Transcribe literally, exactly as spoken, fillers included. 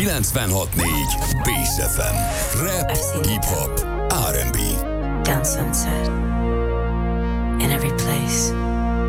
kilencvenhat négy Bass ef em. Rap, hip-hop, er and bé. Down Sunset. In every place.